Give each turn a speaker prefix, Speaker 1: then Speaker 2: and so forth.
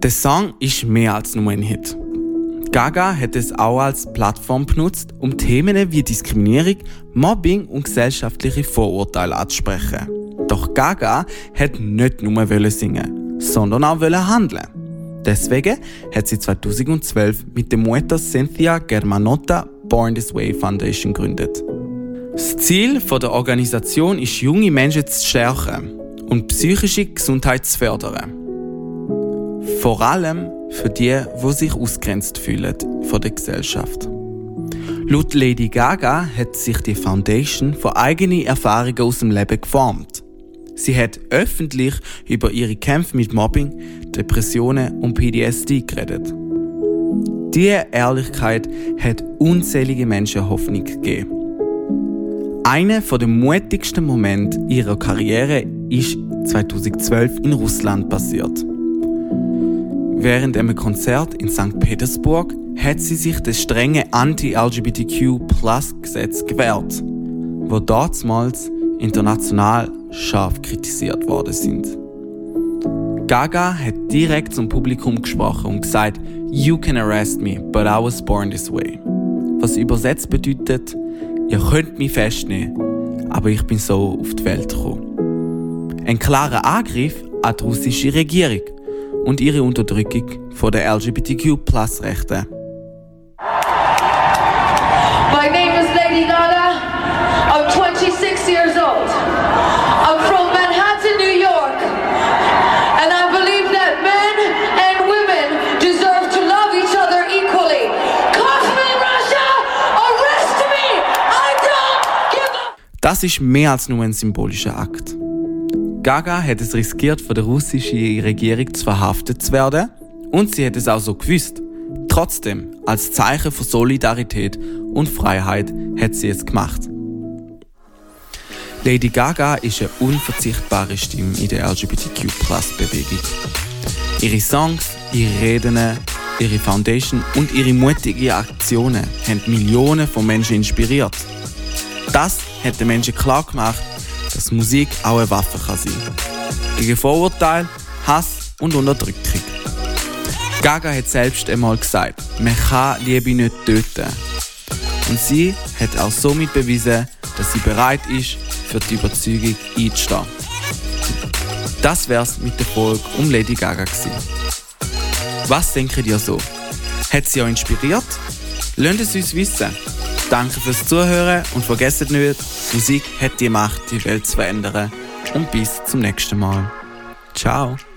Speaker 1: Der Song ist mehr als nur ein Hit. Gaga hat es auch als Plattform benutzt, um Themen wie Diskriminierung, Mobbing und gesellschaftliche Vorurteile anzusprechen. Doch Gaga hat nicht nur singen, sondern auch handeln. Deswegen hat sie 2012 mit der Mutter Cynthia Germanotta Born This Way Foundation gegründet. Das Ziel der Organisation ist, junge Menschen zu stärken und psychische Gesundheit zu fördern. Vor allem für die sich ausgegrenzt fühlen von der Gesellschaft. Laut Lady Gaga hat sich die Foundation von eigenen Erfahrungen aus dem Leben geformt. Sie hat öffentlich über ihre Kämpfe mit Mobbing, Depressionen und PTSD geredet. Diese Ehrlichkeit hat unzählige Menschen Hoffnung gegeben. Einer der mutigsten Momente ihrer Karriere ist 2012 in Russland passiert. Während einem Konzert in St. Petersburg hat sie sich das strenge Anti-LGBTQ+-Gesetz gewehrt, wo damals international scharf kritisiert worden sind. Gaga hat direkt zum Publikum gesprochen und gesagt: "You can arrest me, but I was born this way." Was übersetzt bedeutet: "Ihr könnt mich festnehmen, aber ich bin so auf die Welt gekommen." Ein klarer Angriff an die russische Regierung und ihre Unterdrückung von der LGBTQ+-Rechte.
Speaker 2: My name is Lady Gaga. I'm 26 years old. I'm from Manhattan, New York. And I believe that men and women deserve to love each other equally. Cuff me, Russia! Arrest me! I don't give a...
Speaker 1: Das ist mehr als nur ein symbolischer Akt. Gaga hat es riskiert, von der russischen Regierung verhaftet zu werden, und sie hat es auch so gewusst. Trotzdem, als Zeichen von Solidarität und Freiheit hat sie es gemacht. Lady Gaga ist eine unverzichtbare Stimme in der LGBTQ+-Bewegung. Ihre Songs, ihre Reden, ihre Foundation und ihre mutigen Aktionen haben Millionen von Menschen inspiriert. Das hat den Menschen klar gemacht, dass Musik auch eine Waffe sein kann. Gegen Vorurteile, Hass und Unterdrückung. Gaga hat selbst einmal gesagt, man kann Liebe nicht töten. Und sie hat auch somit bewiesen, dass sie bereit ist, für die Überzeugung einzustehen. Das wär's mit der Folge um Lady Gaga gewesen. Was denkt ihr so? Hat sie euch inspiriert? Lasst es uns wissen. Danke fürs Zuhören und vergesst nicht, Musik hat die Macht, die Welt zu verändern. Und bis zum nächsten Mal. Ciao.